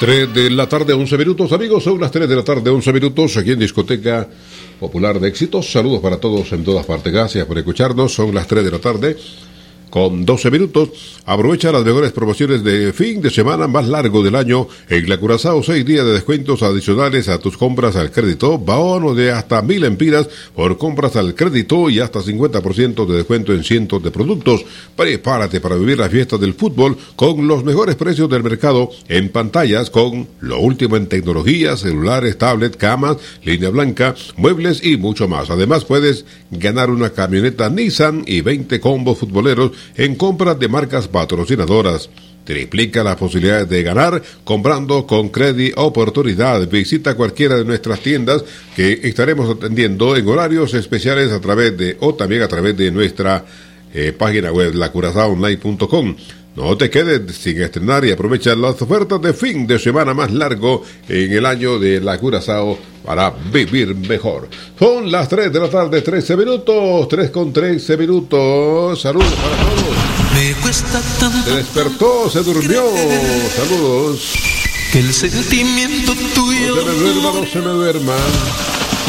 3 de la tarde, 11 minutos, amigos, son las 3 de la tarde, 11 minutos, aquí en Discoteca Popular de Éxitos. Saludos para todos en todas partes, gracias por escucharnos, son las 3 de la tarde, con 12 minutos. Aprovecha las mejores promociones de fin de semana más largo del año en La Curazao. 6 días de descuentos adicionales a tus compras al crédito, bono de hasta 1,000 empiras por compras al crédito y hasta 50% de descuento en cientos de productos. Prepárate para vivir la fiesta del fútbol con los mejores precios del mercado en pantallas, con lo último en tecnología, celulares, tablet, camas, línea blanca, muebles y mucho más. Además puedes ganar una camioneta Nissan y 20 combos futboleros en compras de marcas patrocinadoras. Triplica las posibilidades de ganar comprando con Credit Oportunidad. Visita cualquiera de nuestras tiendas que estaremos atendiendo en horarios especiales también a través de nuestra página web lacurazaoonline.com. No te quedes sin estrenar y aprovecha las ofertas de fin de semana más largo en el año de La Curazao para vivir mejor. Son las 3 de la tarde, 13 minutos, 3:13 minutos. Saludos para todos. Me cuesta tanto. Se despertó, se durmió. Saludos. Que el sentimiento tuyo. No se me duerma, no se me duerma.